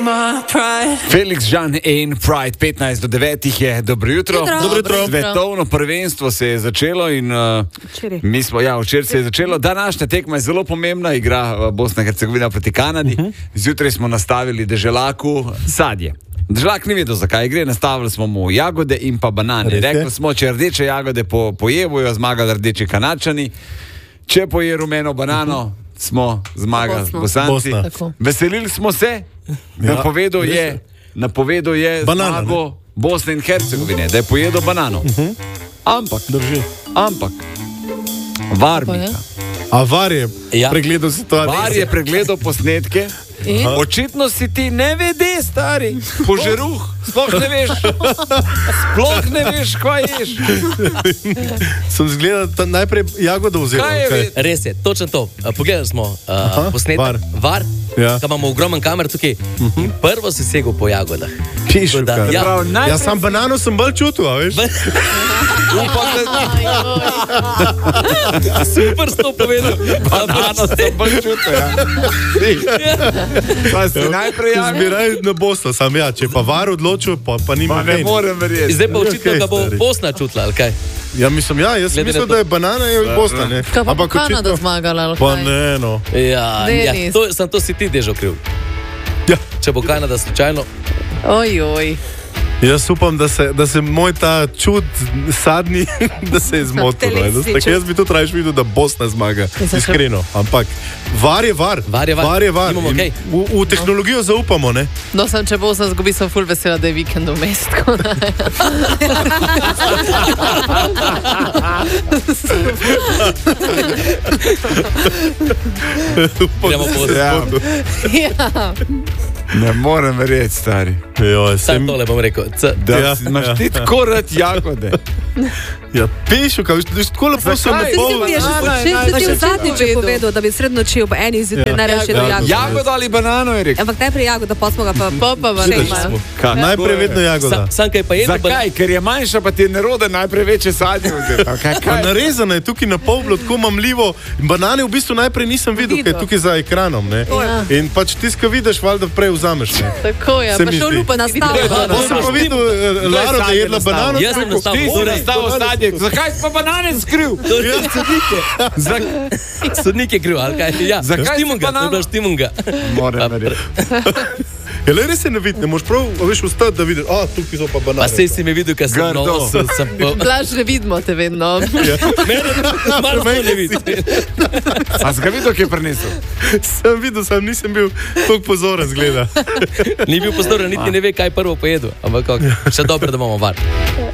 Felix Jean in Pride, 15 do 9 je. Dobro jutro. Dobro jutro. Svetovno prvenstvo se je začelo in mi smo, včeraj se je začelo. Današnja tekma je zelo pomembna, igra Bosna in Hercegovina proti Kanadi. Zjutraj smo nastavili deželaku sadje. Deželak ni vedel, zakaj gre, nastavili smo mu jagode in pa banane. Rekli smo, če rdeče jagode poje, bojo zmagali rdeči Kanačani. Če poje rumeno banano, smo zmagali Bosanci. Veselili smo se, napovedal je zmago Bosne in Hercegovine, da je pojedel banano. Ampak varnika. A VAR je pregledal situacijo. VAR je pregledal posnetke. Očitno si ti ne vede, stari, požeruh, sploh ne veš, kaj ješ. Sem zgledal najprej jagodo vzel. Res je, točno to. Pogledali smo posnetek, VAR, ko imamo ogromen kamer tukaj in prvo si segel po jagodah. Ja, sam banano sem bolj čutil, a veš? Super sto povedal. Banano sem bolj čutil, Pa si najprej Zbiraj na Bosno, sam če pa VAR odločil, pa nima ne morem verjeti. Zdaj pa očitno, da bo Bosna čutila, ali kaj? Ja, mislim, jaz mislim, da je banana je Bosna, ne. Kaj pa bo Kanada zmagala, ali kaj? Pa ne, no. To si ti dežo kriv. Ja. Če bo Kanada slučajno. Ojoj. Jaz upam, da se moj ta čud sadni, da se je zmotil. Jaz bi tudi raje videl, da Bosna zmaga. Iskreno. Ampak VAR je VAR. V tehnologijo zaupamo, ne? No, če Bosna zgubi, sem ful vesela, da je vikend vmes. Gremo po Ne morem verjeti, stari. Sam tole bom rekel. Da imaš ti tako rad jagode. Ja, pišu, kaj viš, tako lepo so napol. Pa še zadnjič je povedal, da bi sredno čil po eni zjutraj najraje do jagoda. Jagoda ali banano, je rekel. Ampak najprej jagoda, pa smo ga pa banano. Najprej vedno jagoda. Sam kaj pa jedel. Zakaj? Ker je manjša, pa ti je nerode najprej večje sadje. Narezano je tukaj na pol bilo tako mamljivo. Banane v bistvu najprej nisem videl, kaj je tukaj za ekranom, ne. In pač ti, ko vidiš, valjda prej vzameš, ne. Tako je, pa še lupa nastavljeno. Pa sem pa videl Laro, da je jedla banano. Jaz sem nastavil sadje. Zakaj si pa banane skril? Sodnik je kriv, ali kaj? Ja, zakaj si banano? Štimunga. Moram verjeti. Je le res se ne vidi, ne moš prav, veš, ustati, da vidiš, tukaj so pa banane. Pa sej si me videl, kaj sem nosil. Blaž, ne vidimo te vedno. Mene malo ne vidi. A si ga videl, kaj je prinesel? Sem videl, nisem bil toliko pozoren, zgleda. Ni bil pozoren, niti ne ve, kaj prvo pojedu. Ampak še dobro, da imamo VAR.